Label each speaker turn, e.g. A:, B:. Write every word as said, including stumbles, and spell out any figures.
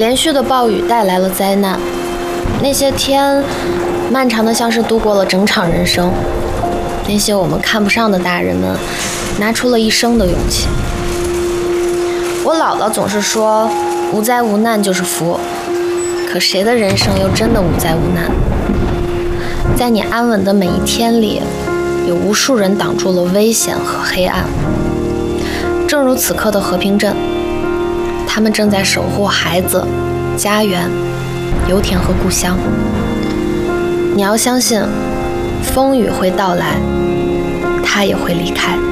A: 连续的暴雨带来了灾难，那些天漫长的像是度过了整场人生。那些我们看不上的大人们拿出了一生的勇气。我姥姥总是说无灾无难就是福，可谁的人生又真的无灾无难？在你安稳的每一天里，有无数人挡住了危险和黑暗。正如此刻的和平镇，他们正在守护孩子、家园、油田和故乡。你要相信，风雨会到来，它也会离开。